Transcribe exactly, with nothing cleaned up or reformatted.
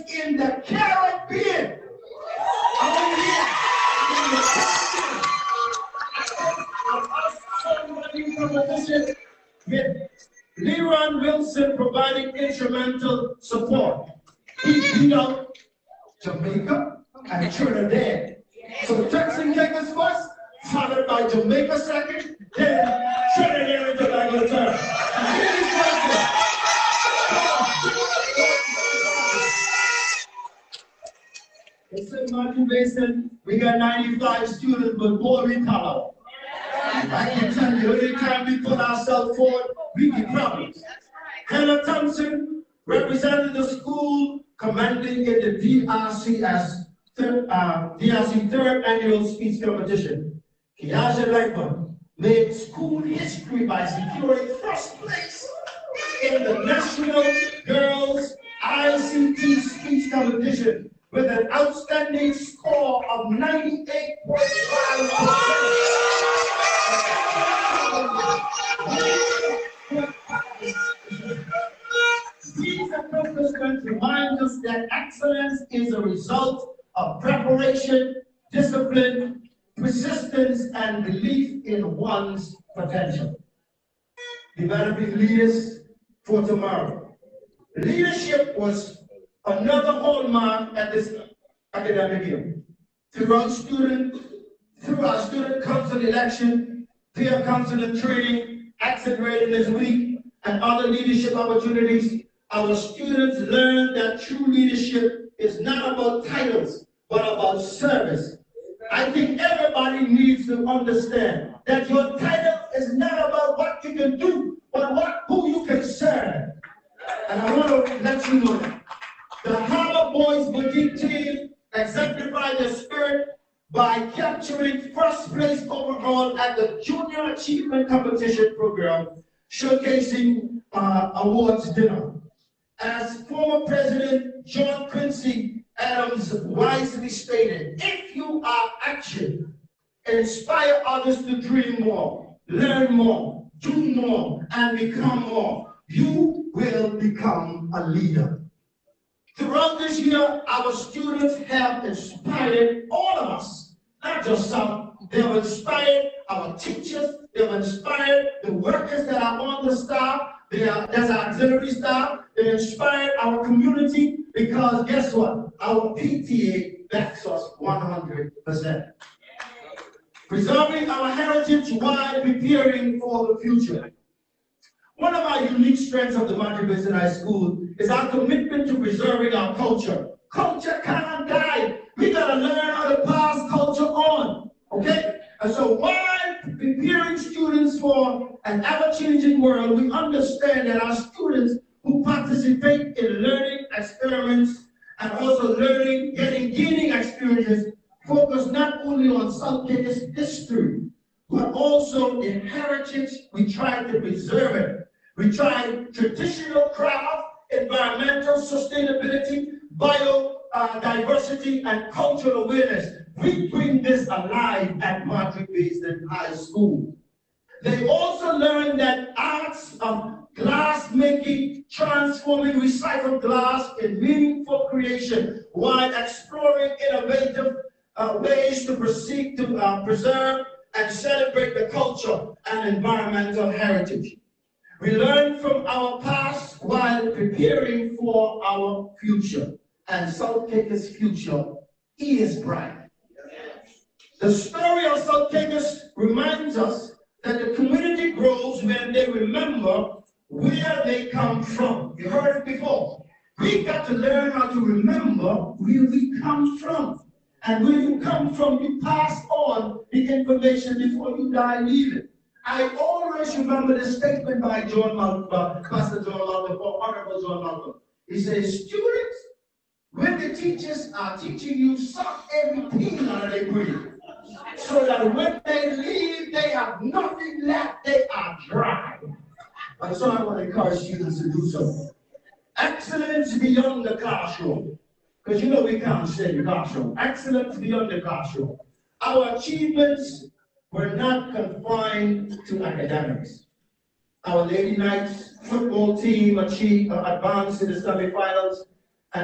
in the Caribbean. Oh, yeah. With Leron Wilson providing instrumental support. He beat out Jamaica and Trinidad. So Turks and Caicos first, followed by Jamaica second, then Trinidad and Tobago third. In Saint Martin Basin, we got ninety-five students, but boy, we color. I can tell you, every time we put ourselves forward, we get problems. Hannah Thompson represented the school, commanding in the D R C S third, uh, D R C third annual speech competition. Kiaja Lightman made school history by securing first place in the National Girls I C T speech competition with an outstanding score of ninety-eight point five percent. These accomplishments remind us that excellence is a result of preparation, discipline, persistence, and belief in one's potential. Developing leaders for tomorrow. Leadership was another hallmark at this academic year. Throughout student, through our student council election, peer council and training, exit readiness week, and other leadership opportunities, our students learned that true leadership is not about titles, but about service. I think everybody needs to understand that your title is not about what you can do, but what who you can serve. And I want to let you know that. The Harlem Boys Boutique team exemplified their spirit by capturing first place overall at the Junior Achievement Competition program, showcasing uh, awards dinner. As former President John Quincy Adams wisely stated, if you are action, inspire others to dream more, learn more, do more, and become more, you will become a leader. Throughout this year, our students have inspired all of us, not just some. They have inspired our teachers, they have inspired the workers that are on the staff, they are, that's our auxiliary staff, they inspired our community, because guess what? Our P T A backs us one hundred percent. Preserving our heritage while preparing for the future. One of our unique strengths of the Martin Basin High School is our commitment to preserving our culture. Culture cannot die. We gotta learn how to pass culture on, okay? And so while preparing students for an ever-changing world, we understand that our students who participate in learning experiments and also learning, getting, gaining experiences, focus not only on South Caicos history, but also in heritage. We try to preserve it. We try traditional craft, environmental sustainability, biodiversity, and cultural awareness. We bring this alive at Martin Basin High School. They also learn that arts of glass making, transforming recycled glass in meaningful creation, while exploring innovative uh, ways to proceed to uh, preserve and celebrate the culture and environmental heritage. We learn from our past while preparing for our future. And South Caicos' future is bright. The story of South Caicos reminds us that the community grows when they remember where they come from. You heard it before. We've got to learn how to remember where we come from. And where you come from, you pass on the information before you die leaving. I always remember the statement by John Malcolm, Pastor John Malcolm, or Honorable John Malcolm. He says, students, when the teachers are teaching you, suck everything out of their brain, so that when they leave, they have nothing left, they are dry. And so I want to encourage students to do so. Excellence beyond the classroom. Because you know we can't stay in the classroom. Excellence beyond the classroom. Our achievements were not confined to academics. Our Lady Knights football team achieved uh, advanced to the semifinals